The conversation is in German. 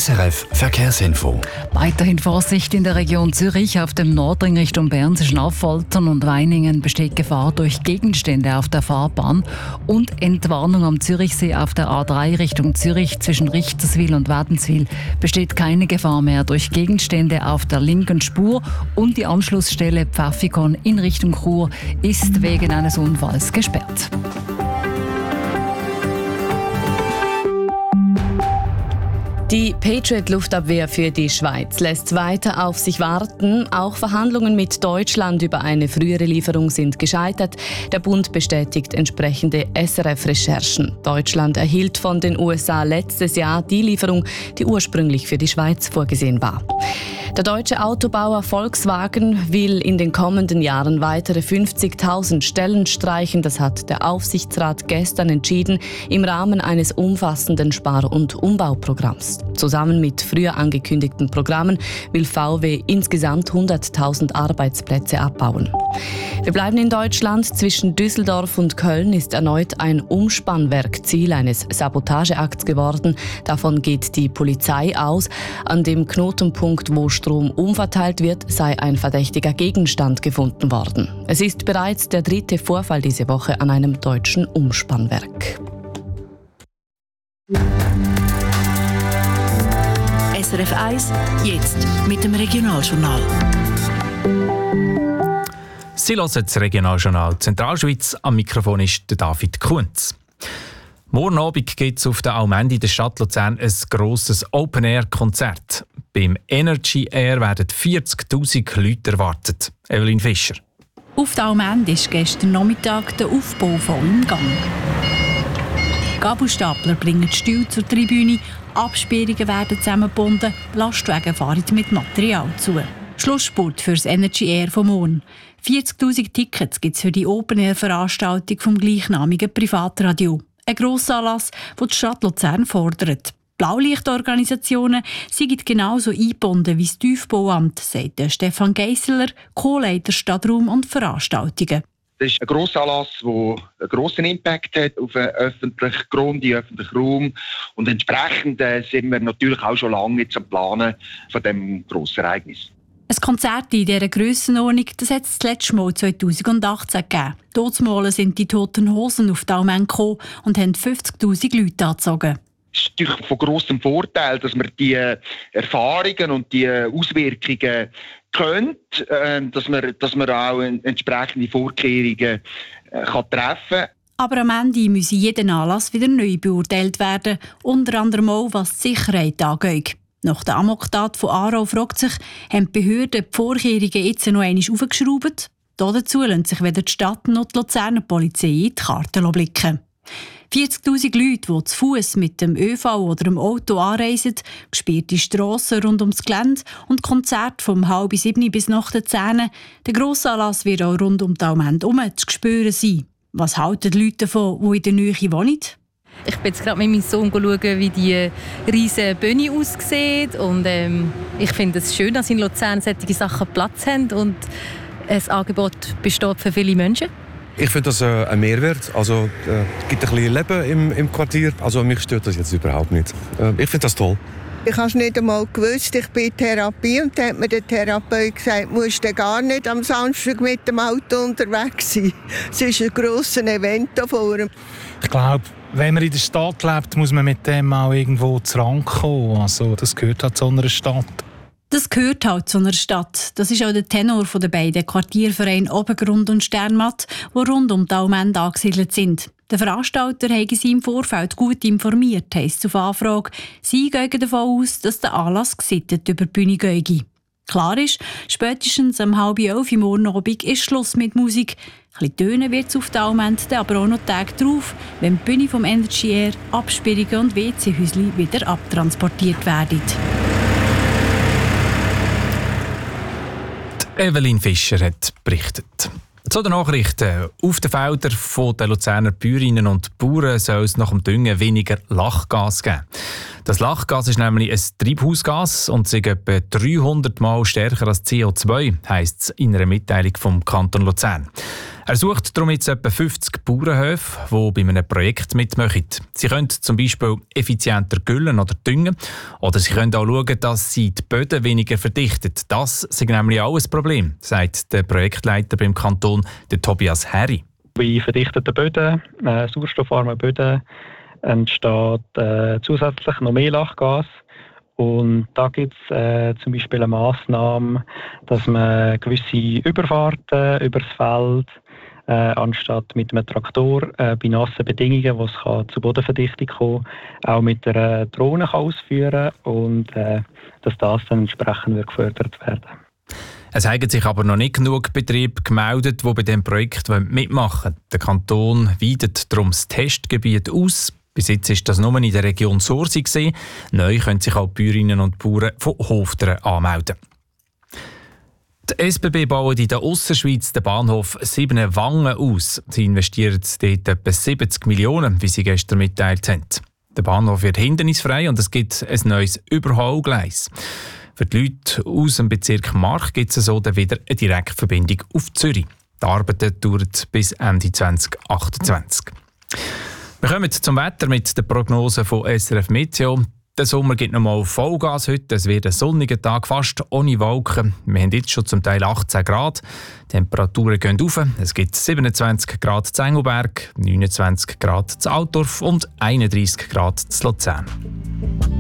SRF Verkehrsinfo. Weiterhin Vorsicht in der Region Zürich. Auf dem Nordring Richtung Bern zwischen Affoltern und Weiningen besteht Gefahr durch Gegenstände auf der Fahrbahn. Und Entwarnung am Zürichsee auf der A3 Richtung Zürich zwischen Richterswil und Wädenswil besteht keine Gefahr mehr durch Gegenstände auf der linken Spur. Und die Anschlussstelle Pfäffikon in Richtung Chur ist wegen eines Unfalls gesperrt. Die Patriot-Luftabwehr für die Schweiz lässt weiter auf sich warten. Auch Verhandlungen mit Deutschland über eine frühere Lieferung sind gescheitert. Der Bund bestätigt entsprechende SRF-Recherchen. Deutschland erhielt von den USA letztes Jahr die Lieferung, die ursprünglich für die Schweiz vorgesehen war. Der deutsche Autobauer Volkswagen will in den kommenden Jahren weitere 50.000 Stellen streichen. Das hat der Aufsichtsrat gestern entschieden im Rahmen eines umfassenden Spar- und Umbauprogramms. Zusammen mit früher angekündigten Programmen will VW insgesamt 100.000 Arbeitsplätze abbauen. Wir bleiben in Deutschland. Zwischen Düsseldorf und Köln ist erneut ein Umspannwerk Ziel eines Sabotageakts geworden. Davon geht die Polizei aus. An dem Knotenpunkt, wo Strom umverteilt wird, sei ein verdächtiger Gegenstand gefunden worden. Es ist bereits der 3. Vorfall diese Woche an einem deutschen Umspannwerk. SRF 1, jetzt mit dem Regionaljournal. Sie hören das Regionaljournal Zentralschweiz. Am Mikrofon ist der David Kunz. Morgen Abend gibt es auf der Allmende in der Stadt Luzern ein grosses Open-Air-Konzert. Beim Energy Air werden 40'000 Leute erwartet. Evelyn Fischer. Auf der Allmende ist gestern Nachmittag der Aufbau voll im Gang. Gabelstapler bringen die Stühle zur Tribüne, Absperrungen werden zusammengebunden, Lastwagen fahren mit Material zu. Schlussspurt für das Energy Air von morgen. 40'000 Tickets gibt es für die Open-Air-Veranstaltung vom gleichnamigen Privatradio. Ein Grossanlass, den die Stadt Luzern fordert. Blaulichtorganisationen sind genauso eingebunden wie das Tiefbauamt, sagt Stefan Geisseler, Co-Leiter Stadtraum und Veranstaltungen. Das ist ein Grossanlass, der einen grossen Impact hat auf den öffentlichen Grund, den öffentlichen Raum. Und entsprechend sind wir natürlich auch schon lange jetzt am Planen von diesem grossen Ereignis. Ein Konzert in dieser Grössenordnung hat es das letzte Mal 2018 gegeben. Damals sind die Toten Hosen auf die Allmende gekommen und haben 50'000 Leute angezogen. Es ist natürlich von grossem Vorteil, dass man die Erfahrungen und die Auswirkungen kennt, dass man auch entsprechende Vorkehrungen kann treffen kann. Aber am Ende müsse jeder Anlass wieder neu beurteilt werden, unter anderem auch was die Sicherheit angeht. Nach der Amoktat von Aarau fragt sich, haben die Behörden die Vorkehrungen jetzt noch einmal aufgeschraubt? Dazu lassen sich weder die Stadt noch die Luzerner Polizei in die Karten blicken. 40'000 Leute, die zu Fuss mit dem ÖV oder dem Auto anreisen, gesperrte Strassen rund ums Gelände und Konzerte vom 6:30 bis nach 10. Der Grossanlass wird auch rund um die Allmende herum zu spüren sein. Was halten die Leute davon, die in der Nähe wohnen? Ich bin jetzt gerade mit meinem Sohn schauen, wie die riesige Bühne aussieht. Und ich finde es schön, dass in Luzern solche Sachen Platz haben und ein Angebot besteht für viele Menschen. Ich finde das ein Mehrwert. Also, es gibt ein bisschen Leben im Quartier. Also, mich stört das jetzt überhaupt nicht. Ich finde das toll. Ich habe es nicht einmal gewusst. Ich bin in Therapie und dann hat mir der Therapeut gesagt, du musst gar nicht am Samstag mit dem Auto unterwegs sein. Es ist ein grosses Event hier vorne. Ich glaube, wenn man in der Stadt lebt, muss man mit dem auch irgendwo zu Rand kommen. Also, das gehört halt zu einer Stadt. Das gehört halt zu einer Stadt. Das ist auch der Tenor der beiden Quartiervereine Obergrund und Sternmatt, die rund um die Allmende angesiedelt sind. Der Veranstalter habe sie im Vorfeld gut informiert, heisst es auf Anfrage. Sie gehen davon aus, dass der Anlass gesittet über die Bühne gehe. Klar ist, spätestens um 10:30 morgen Abend ist Schluss mit Musik. Ein bisschen tönen wird es auf der Allmende, aber auch noch Tage drauf, wenn die Bühne vom Energy Air, Absperrungen und WC-Häuschen wieder abtransportiert werden. Evelyn Fischer hat berichtet. Zu den Nachrichten. Auf den Feldern der Luzerner Bäuerinnen und Bauern soll es nach dem Düngen weniger Lachgas geben. Das Lachgas ist nämlich ein Treibhausgas und ist etwa 300 Mal stärker als CO2, heisst es in einer Mitteilung vom Kanton Luzern. Er sucht darum jetzt etwa 50 Bauernhöfe, die bei einem Projekt mitmachen. Sie können zum Beispiel effizienter güllen oder düngen oder sie können auch schauen, dass sie die Böden weniger verdichten. Das ist nämlich auch ein Problem, sagt der Projektleiter beim Kanton, der Tobias Herri. Bei verdichteten Böden, sauerstoffarmen Böden, entsteht zusätzlich noch mehr Lachgas. Und da gibt es zum Beispiel eine Massnahme, dass man gewisse Überfahrten übers Feld anstatt mit einem Traktor bei nassen Bedingungen, wo es zu Bodenverdichtung kommen kann, auch mit einer Drohne ausführen kann und dass das dann entsprechend gefördert werden. Es haben sich aber noch nicht genug Betriebe gemeldet, die bei diesem Projekt mitmachen wollen. Der Kanton weitet darum das Testgebiet aus. Bis jetzt war das nur in der Region Sursi. Neu können sich auch die Bäuerinnen und Bauern von Hofteren anmelden. Die SBB bauen in der Ausserschweiz den Bahnhof Siebenenwangen aus. Sie investieren dort etwa 70 Millionen, wie sie gestern mitteilt haben. Der Bahnhof wird hindernisfrei und es gibt ein neues Überholgleis. Für die Leute aus dem Bezirk Mark gibt es so dann wieder eine Direktverbindung auf Zürich. Die Arbeiten dauern bis Ende 2028. Wir kommen zum Wetter mit der Prognose von SRF Meteo. Der Sommer gibt nochmal Vollgas heute. Es wird ein sonniger Tag, fast ohne Wolken. Wir haben jetzt schon zum Teil 18 Grad. Die Temperaturen gehen rauf. Es gibt 27 Grad zu Engelberg, 29 Grad zu Altdorf und 31 Grad zu Luzern.